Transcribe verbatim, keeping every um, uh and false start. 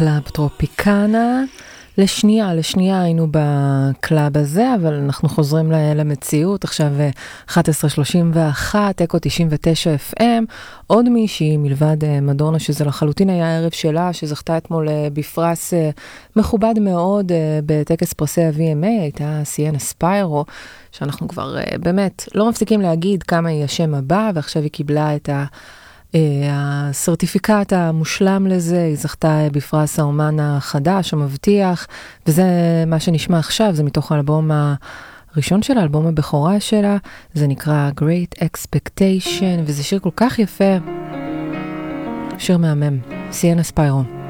קלאב טרופיקנה. לשנייה, לשנייה היינו בקלאב הזה, אבל אנחנו חוזרים למציאות. עכשיו אחת עשרה שלושים ואחת, אקו תשעים ותשע אף אם. עוד מישהי מלבד מדונה, שזה לחלוטין היה הערב שלה, שזכתה אתמול בפרס מכובד מאוד בטקס פרסי ה-וי אם איי, הייתה סיאנה ספיירו, שאנחנו כבר באמת לא מפסיקים להגיד כמה היא השם הבא, ועכשיו היא קיבלה את ה... הסרטיפיקט המושלם לזה, היא זכתה בפרס האומן החדש, המבטיח, וזה מה שנשמע עכשיו, זה מתוך האלבום הראשון שלה, האלבום הבכורה שלה, זה נקרא Great Expectation, וזה שיר כל כך יפה, שיר מהמם, סיאנה ספיירו.